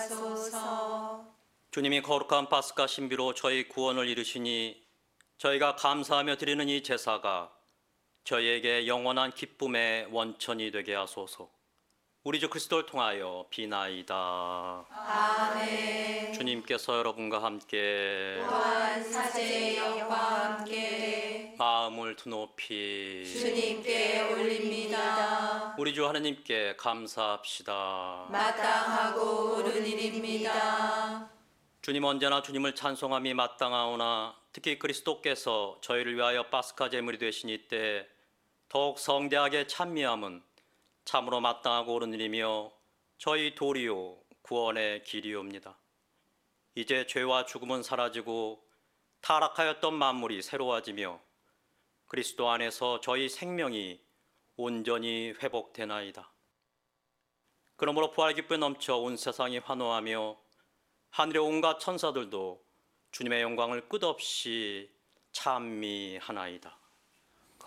하소서. 주님이 거룩한 파스카 신비로 저희 구원을 이루시니 저희가 감사하며 드리는 이 제사가 저희에게 영원한 기쁨의 원천이 되게 하소서. 우리 주 그리스도를 통하여 비나이다. 아멘. 주님께서 여러분과 함께 또한 사제의 영과 함께 마음을 드높이 주님께 올립니다. 우리 주 하나님께 감사합시다. 마땅하고 옳은 일입니다. 주님, 언제나 주님을 찬송함이 마땅하오나 특히 그리스도께서 저희를 위하여 파스카 제물이 되신 이때 더욱 성대하게 찬미함은 참으로 마땅하고 옳은 일이며 저희 도리요 구원의 길이옵니다. 이제 죄와 죽음은 사라지고 타락하였던 만물이 새로워지며 그리스도 안에서 저희 생명이 온전히 회복되나이다. 그러므로 부활 기쁨에 넘쳐 온 세상이 환호하며 하늘의 온갖 천사들도 주님의 영광을 끝없이 찬미하나이다.